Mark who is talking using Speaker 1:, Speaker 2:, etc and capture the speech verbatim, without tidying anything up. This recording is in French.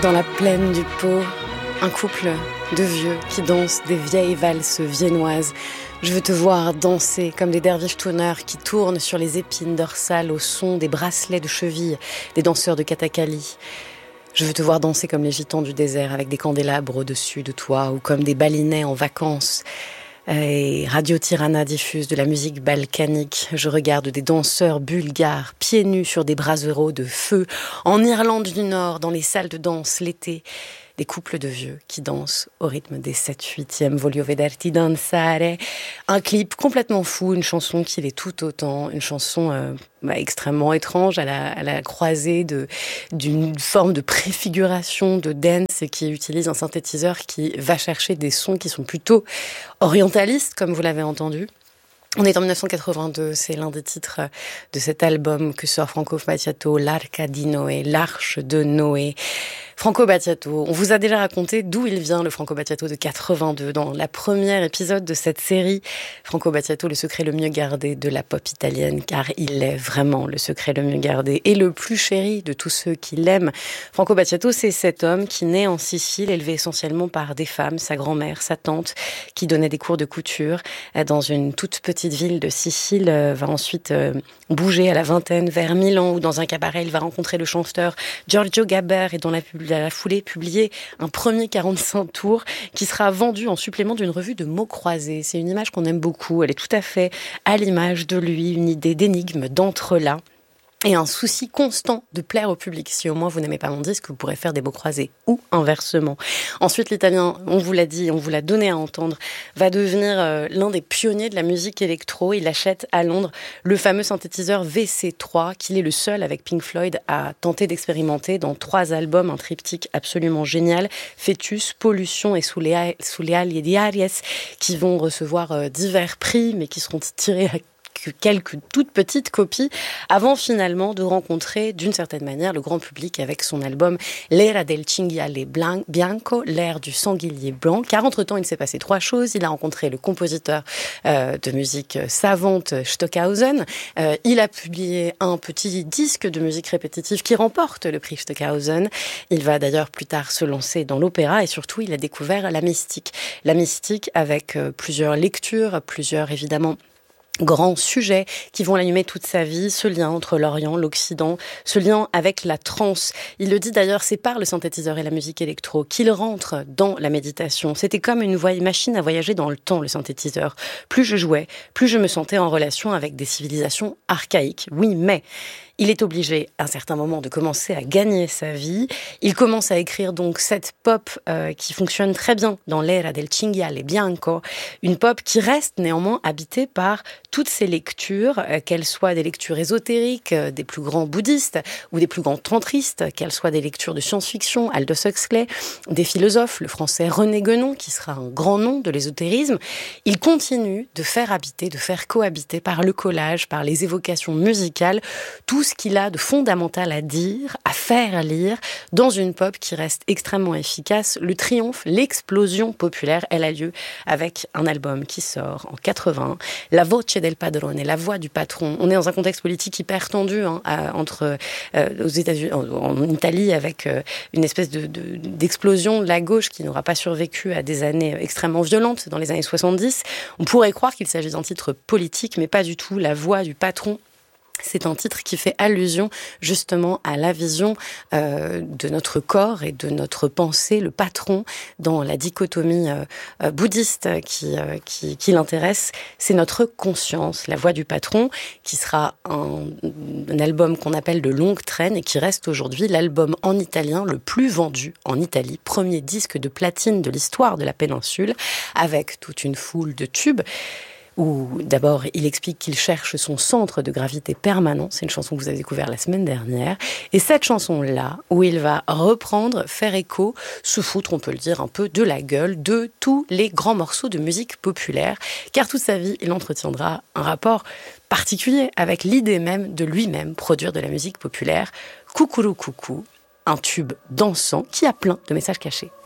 Speaker 1: Dans la plaine du Pô, un couple de vieux qui dansent des vieilles valses viennoises. Je veux te voir danser comme des derviches tourneurs qui tournent sur les épines dorsales au son des bracelets de cheville des danseurs de Kathakali. Je veux te voir danser comme les gitans du désert avec des candélabres au-dessus de toi ou comme des balinais en vacances. Et Radio Tirana diffuse de la musique balkanique. Je regarde des danseurs bulgares pieds nus sur des braseros de feu en Irlande du Nord, dans les salles de danse l'été. Des couples de vieux qui dansent au rythme des sept huitième Voglio vederti danzare. Un clip complètement fou, une chanson qui l'est tout autant, une chanson euh, bah, extrêmement étrange à la, à la croisée de, d'une forme de préfiguration de dance qui utilise un synthétiseur qui va chercher des sons qui sont plutôt orientalistes, comme vous l'avez entendu. On est en dix-neuf cent quatre-vingt-deux, c'est l'un des titres de cet album que sort Franco Battiato, l'Arca di Noé, l'Arche de Noé. Franco Battiato, on vous a déjà raconté d'où il vient, le Franco Battiato de quatre-vingt-deux, dans la première épisode de cette série. Franco Battiato, le secret le mieux gardé de la pop italienne, car il est vraiment le secret le mieux gardé et le plus chéri de tous ceux qui l'aiment. Franco Battiato, c'est cet homme qui naît en Sicile, élevé essentiellement par des femmes, sa grand-mère, sa tante, qui donnait des cours de couture dans une toute petite ville de Sicile, va ensuite bouger à la vingtaine vers Milan, où dans un cabaret, il va rencontrer le chanteur Giorgio Gaber et dans la à la foulée publier un premier quarante-cinq tours qui sera vendu en supplément d'une revue de mots croisés. C'est une image qu'on aime beaucoup, elle est tout à fait à l'image de lui, une idée d'énigme, d'entrelacs. Et un souci constant de plaire au public. Si au moins vous n'aimez pas mon disque, vous pourrez faire des mots croisés. Ou inversement. Ensuite, l'italien, on vous l'a dit, on vous l'a donné à entendre, va devenir euh, l'un des pionniers de la musique électro. Il achète à Londres le fameux synthétiseur V C trois, qu'il est le seul avec Pink Floyd à tenter d'expérimenter dans trois albums, un triptyque absolument génial, Fœtus, Pollution et Sous les, sous les Alie di Aries, qui vont recevoir euh, divers prix, mais qui seront tirés à quelques toutes petites copies avant finalement de rencontrer d'une certaine manière le grand public avec son album L'era del cinghiale bianco, l'ère du sanglier blanc, car entre-temps il s'est passé trois choses. Il a rencontré le compositeur euh, de musique savante Stockhausen, euh, il a publié un petit disque de musique répétitive qui remporte le prix Stockhausen. Il va d'ailleurs plus tard se lancer dans l'opéra et surtout il a découvert la mystique. La mystique avec euh, plusieurs lectures, plusieurs évidemment grands sujets qui vont l'animer toute sa vie, ce lien entre l'Orient, l'Occident, ce lien avec la trance. Il le dit d'ailleurs, c'est par le synthétiseur et la musique électro qu'il rentre dans la méditation. C'était comme une voie- machine à voyager dans le temps, le synthétiseur. Plus je jouais, plus je me sentais en relation avec des civilisations archaïques. Oui, mais il est obligé, à un certain moment, de commencer à gagner sa vie. Il commence à écrire donc cette pop euh, qui fonctionne très bien dans l'era del cinghiale bianco, une pop qui reste néanmoins habitée par toutes ces lectures, euh, qu'elles soient des lectures ésotériques, euh, des plus grands bouddhistes ou des plus grands tantristes, qu'elles soient des lectures de science-fiction, Aldous Huxley, des philosophes, le français René Guénon, qui sera un grand nom de l'ésotérisme. Il continue de faire habiter, de faire cohabiter par le collage, par les évocations musicales, tout ce qu'il a de fondamental à dire, à faire lire, dans une pop qui reste extrêmement efficace. Le triomphe, l'explosion populaire, elle a lieu avec un album qui sort en quatre-vingts, La Voce del Padrone, la voix du patron. On est dans un contexte politique hyper tendu hein, à, entre euh, aux États-Unis, en, en Italie, avec euh, une espèce de, de, d'explosion de la gauche qui n'aura pas survécu à des années extrêmement violentes dans les années soixante-dix. On pourrait croire qu'il s'agit d'un titre politique, mais pas du tout. La voix du patron, c'est un titre qui fait allusion justement à la vision euh, de notre corps et de notre pensée, le patron dans la dichotomie euh, bouddhiste qui, euh, qui, qui l'intéresse. C'est notre conscience, la voix du patron, qui sera un, un album qu'on appelle de longue traîne et qui reste aujourd'hui l'album en italien le plus vendu en Italie, premier disque de platine de l'histoire de la péninsule, avec toute une foule de tubes. Où d'abord il explique qu'il cherche son centre de gravité permanent, c'est une chanson que vous avez découvert la semaine dernière, et cette chanson-là, où il va reprendre, faire écho, se foutre, on peut le dire, un peu de la gueule de tous les grands morceaux de musique populaire, car toute sa vie, il entretiendra un rapport particulier avec l'idée même de lui-même produire de la musique populaire. Coucourou coucou, un tube dansant qui a plein de messages cachés.